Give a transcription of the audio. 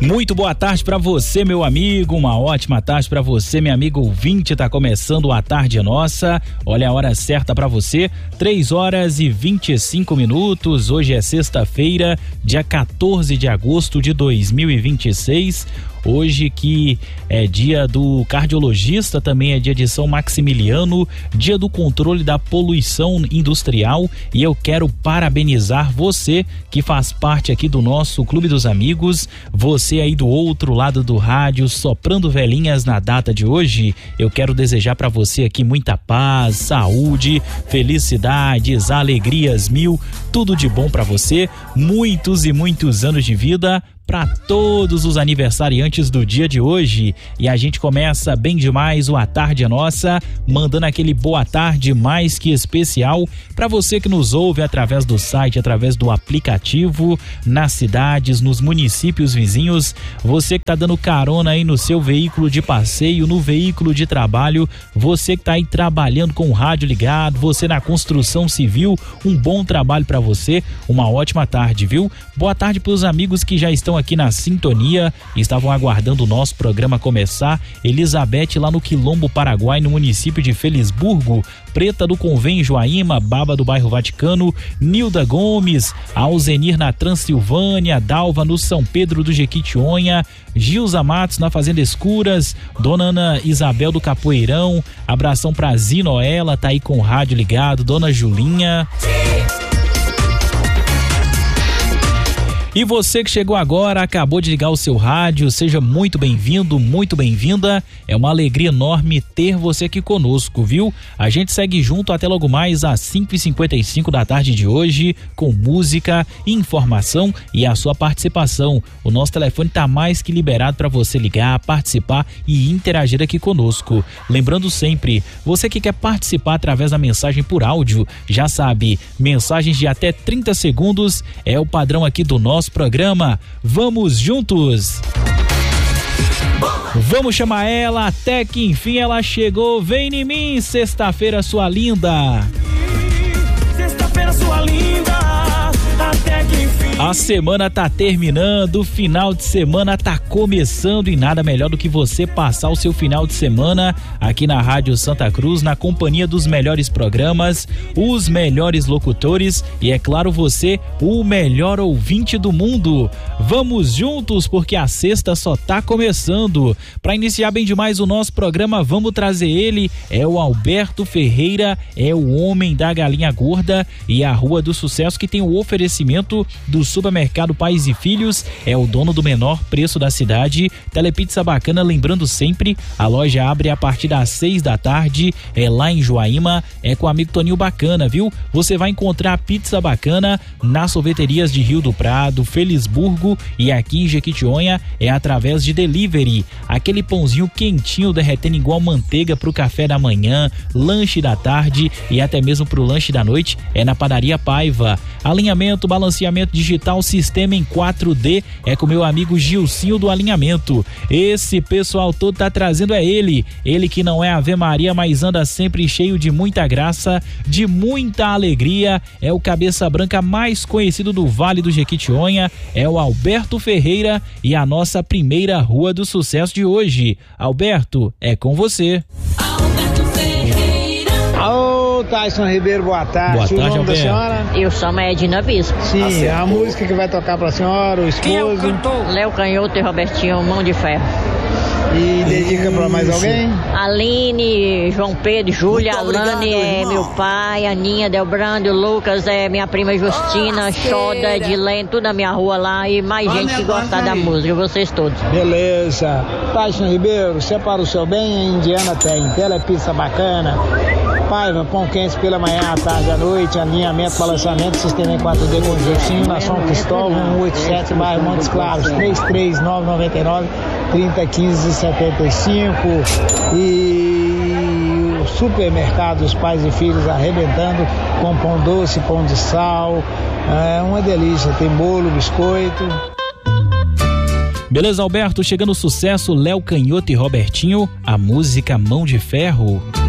Muito boa tarde para você, meu amigo, uma ótima tarde para você, meu amigo ouvinte. Tá começando a Tarde Nossa. Olha a hora certa para você, 3h25. Hoje é sexta-feira, dia 14 de agosto de 2026. Hoje que é dia do cardiologista, também é dia de São Maximiliano, dia do controle da poluição industrial, e eu quero parabenizar você que faz parte aqui do nosso Clube dos Amigos, você aí do outro lado do rádio, soprando velhinhas na data de hoje. Eu quero desejar para você aqui muita paz, saúde, felicidades, alegrias mil, tudo de bom para você, muitos e muitos anos de vida para todos os aniversariantes do dia de hoje. E a gente começa bem demais o A Tarde Nossa, mandando aquele boa tarde mais que especial para você que nos ouve através do site, através do aplicativo, nas cidades, nos municípios vizinhos, você que tá dando carona aí no seu veículo de passeio, no veículo de trabalho, você que tá aí trabalhando com o rádio ligado, você na construção civil, um bom trabalho para você, uma ótima tarde, viu? Boa tarde pros amigos que já estão aqui na sintonia, estavam aguardando o nosso programa começar. Elizabeth lá no Quilombo Paraguai, no município de Felisburgo, Preta do Convém Joaíma, Baba do bairro Vaticano, Nilda Gomes, Alzenir na Transilvânia, Dalva no São Pedro do Jequitinhonha, Gilza Matos na Fazenda Escuras, Dona Ana Isabel do Capoeirão, abração pra Zinoela, tá aí com o rádio ligado, Dona Julinha. E você que chegou agora, acabou de ligar o seu rádio, seja muito bem-vindo, muito bem-vinda. É uma alegria enorme ter você aqui conosco, viu? A gente segue junto até logo mais às 5h55 da tarde de hoje, com música, informação e a sua participação. O nosso telefone tá mais que liberado para você ligar, participar e interagir aqui conosco. Lembrando sempre, você que quer participar através da mensagem por áudio, já sabe, mensagens de até 30 segundos é o padrão aqui do nosso programa. Vamos juntos! Vamos chamar ela até que enfim ela chegou. Vem em mim, sexta-feira, sua linda. Sexta-feira, sua linda. Até que enfim. A semana tá terminando, o final de semana tá começando e nada melhor do que você passar o seu final de semana aqui na Rádio Santa Cruz, na companhia dos melhores programas, os melhores locutores e, é claro, você, o melhor ouvinte do mundo. Vamos juntos porque a sexta só tá começando. Para iniciar bem demais o nosso programa, vamos trazer ele, é o Alberto Ferreira, é o homem da galinha gorda e a Rua do Sucesso, que tem o oferecimento do Supermercado Pais e Filhos, é o dono do menor preço da cidade. Telepizza Bacana, lembrando sempre, a loja abre a partir das 6 da tarde, é lá em Joaíma, é com o amigo Toninho Bacana, viu? Você vai encontrar pizza bacana nas sorveterias de Rio do Prado, Felisburgo e aqui em Jequitinhonha é através de delivery. Aquele pãozinho quentinho derretendo igual manteiga pro café da manhã, lanche da tarde e até mesmo pro lanche da noite é na Padaria Paiva. Alinhamento, balanceamento digital, sistema em 4D é com meu amigo Gilcinho do Alinhamento. Esse pessoal todo tá trazendo é ele que não é Ave Maria, mas anda sempre cheio de muita graça, de muita alegria, é o cabeça branca mais conhecido do Vale do Jequitinhonha, é o Alberto Ferreira e a nossa primeira Rua do Sucesso de hoje. Alberto, é com você. Alberto Ferreira. Alô, Tyson Ribeiro, boa tarde. Boa tarde, o nome Alberto. da senhora? Eu chamo Edna Bispo. Sim, a música que vai tocar pra senhora, o esposo. Léo Canhoto e Robertinho, Mão de Ferro. E dedica pra mais alguém? Aline, João Pedro, Júlia, Alane é meu pai, Aninha, Delbrando, Lucas é minha prima Justina, Xoda, Edilene, tudo na minha rua lá e mais gente que gostar da música, vocês todos. Beleza. Tyson Ribeiro, separa o seu bem, em Indiana tem. Telepizza Bacana, Paiva, pão quente pela manhã, à tarde, à noite, alinhamento, balançamento, sistema em 4D com Gilcinho, na São Cristóvão, 187, bairro Montes Claros, 33999 301575 e o supermercado Os Pais e Filhos arrebentando com pão doce, pão de sal, é uma delícia, tem bolo, biscoito. Beleza, Alberto, chegando o sucesso, Léo Canhoto e Robertinho, a música Mão de Ferro.